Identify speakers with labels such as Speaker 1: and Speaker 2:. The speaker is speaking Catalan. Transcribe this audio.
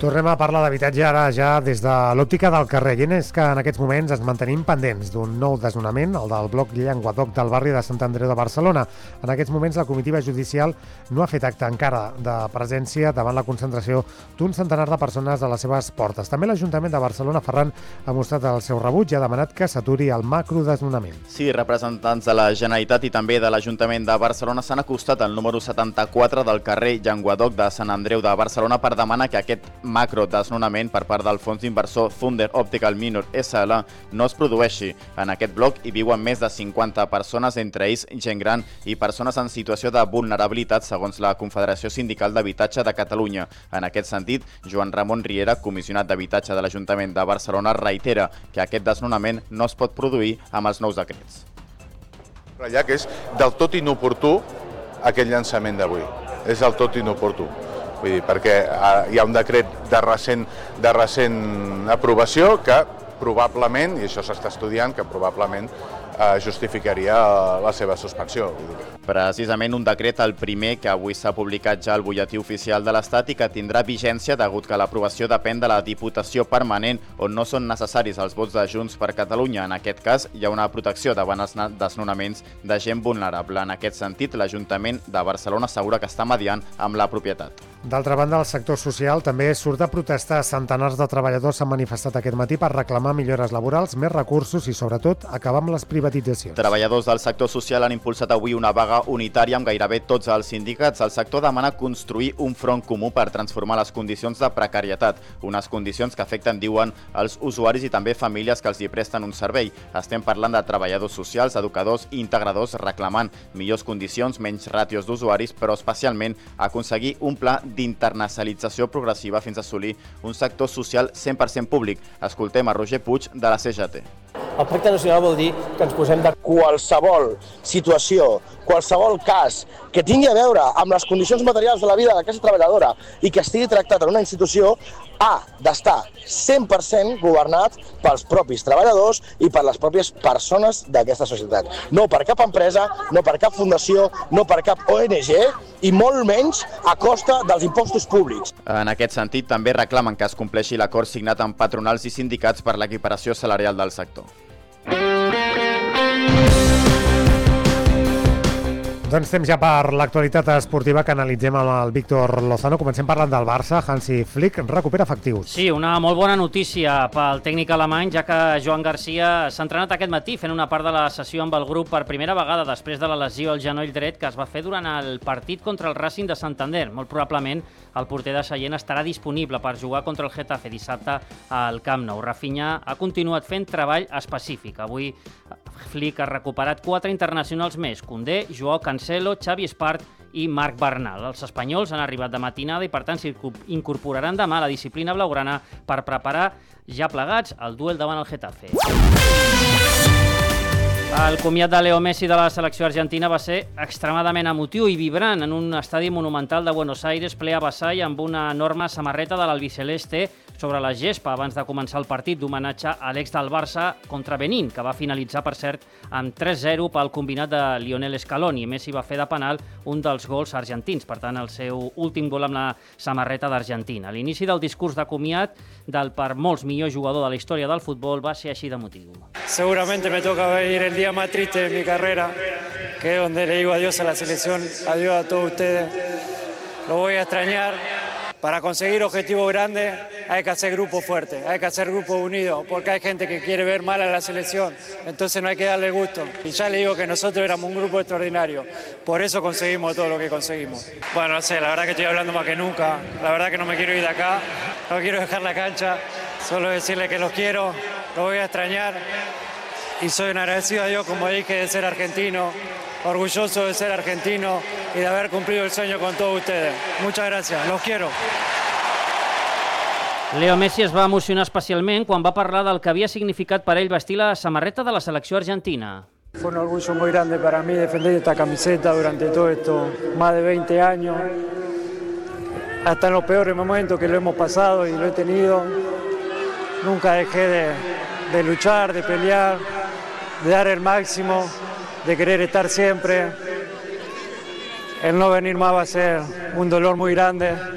Speaker 1: Tornem a parlar d'habitatge ara ja des de l'òptica del carrer. I és que en aquests moments ens mantenim pendents d'un nou desnonament, el del bloc Llenguadoc del barri de Sant Andreu de Barcelona. En aquests moments la comitiva judicial no ha fet acte encara de presència davant la concentració d'un centenar de persones a les seves portes. També l'Ajuntament de Barcelona, Ferran, ha mostrat el seu rebuig i ha demanat que s'aturi el macrodesnonament.
Speaker 2: Sí, representants de la Generalitat i també de l'Ajuntament de Barcelona s'han acostat al número 74 del carrer Llenguadoc de Sant Andreu de Barcelona per demanar que aquest macrodesnonament per part del fons d'inversor Thunder Optical Minor SL no es produeixi. En aquest bloc hi viuen més de 50 persones, entre ells gent gran i persones en situació de vulnerabilitat, segons la Confederació Sindical d'Habitatge de Catalunya. En aquest sentit, Joan Ramon Riera, comissionat d'Habitatge de l'Ajuntament de Barcelona, reitera que aquest desnonament no es pot produir amb els nous decrets.
Speaker 3: Que és del tot inoportú aquest llançament d'avui. És del tot inoportú. Vull dir, perquè hi ha un decret de recent aprovació que probablement, i això s'està estudiant, que probablement justificaria la seva suspensió.
Speaker 2: Precisament un decret, el primer, que avui s'ha publicat ja al butlletí oficial de l'Estat i que tindrà vigència degut que l'aprovació depèn de la Diputació Permanent, on no són necessaris els vots de Junts per Catalunya. En aquest cas, hi ha una protecció davant els desnonaments de gent vulnerable. En aquest sentit, l'Ajuntament de Barcelona assegura que està mediant amb la propietat.
Speaker 1: D'altra banda, el sector social també surt a protestar. Centenars de treballadors s'han manifestat aquest matí per reclamar millores laborals, més recursos i, sobretot, acabar amb les privatitzacions.
Speaker 2: Treballadors del sector social han impulsat avui una vaga unitària amb gairebé tots els sindicats. El sector demana construir un front comú per transformar les condicions de precarietat, unes condicions que afecten, diuen, els usuaris i també famílies que els hi presten un servei. Estem parlant de treballadors socials, educadors i integradors reclamant millors condicions, menys ràtios d'usuaris, però especialment aconseguir un pla d'internacionalització progressiva fins a assolir un sector social 100% públic. Escoltem a Roger Puig de la CGT.
Speaker 4: El pacte nacional vol dir que ens posem de
Speaker 5: qualsevol situació, qualsevol cas que tingui a veure amb les condicions materials de la vida de la classe treballadora i que estigui tractat en una institució ha d'estar 100% governat pels propis treballadors i per les pròpies persones d'aquesta societat. No per cap empresa, no per cap fundació, no per cap ONG i molt menys a costa dels impostos públics.
Speaker 2: En aquest sentit, també reclamen que es compleixi l'acord signat amb patronals i sindicats per l'equiparació salarial del sector.
Speaker 1: Doncs temps ja per l'actualitat esportiva que analitzem amb el Víctor Lozano. Comencem parlant del Barça. Hansi Flick recupera efectius.
Speaker 6: Sí, una molt bona notícia pel tècnic alemany, ja que Joan Garcia s'ha entrenat aquest matí fent una part de la sessió amb el grup per primera vegada després de la lesió al genoll dret que es va fer durant el partit contra el Racing de Santander. Molt probablement el porter de Sallent estarà disponible per jugar contra el Getafe dissabte al Camp Nou. Rafinha ha continuat fent treball específic. Avui Flick ha recuperat 4 internacionals més: Koundé, Joao Cancelo, Xavi Espart i Marc Bernal. Els espanyols han arribat de matinada i, per tant, s'incorporaran demà a la disciplina blaugrana per preparar ja plegats el duel davant el Getafe. El comiat de Leo Messi de la selecció argentina va ser extremadament emotiu i vibrant en un estadi monumental de Buenos Aires ple a vessall amb una enorme samarreta de l'albiceleste sobre la gespa abans de començar el partit d'homenatge a l'ex del Barça contra Benín, que va finalitzar, per cert, amb 3-0 pel combinat de Lionel Scaloni. Messi va fer de penal un dels gols argentins, per tant, el seu últim gol amb la samarreta d'Argentina. A l'inici del discurs de comiat del per molts millor jugador de la història del futbol va ser així d'emotiu.
Speaker 7: Seguramente me toca venir el día más triste de mi carrera, que es donde le digo adiós a la selección, adiós a todos ustedes. Lo voy a extrañar. Para conseguir objetivos grandes hay que hacer grupos fuertes, hay que hacer grupos unidos, porque hay gente que quiere ver mal a la selección, entonces no hay que darle gusto. Y ya le digo que nosotros éramos un grupo extraordinario, por eso conseguimos todo lo que conseguimos. Bueno, no sé, la verdad que estoy hablando más que nunca, la verdad que no me quiero ir de acá, no quiero dejar la cancha, solo decirle que los quiero, los voy a extrañar y soy un agradecido a Dios, como dije, de ser argentino, orgulloso de ser argentino y de haber cumplido el sueño con todos ustedes. Muchas gracias, los quiero.
Speaker 6: Leo Messi es va emocionar especialment quan va parlar del que havia significat per ell vestir la samarreta de la selecció argentina.
Speaker 7: Fue un orgullo muy grande para mí defender esta camiseta durante todo esto, más de 20 años, hasta en los peores momentos que lo hemos pasado y lo he tenido. Nunca dejé de luchar, de pelear, de dar el máximo, de querer estar siempre. El no venir más va a ser un dolor muy grande.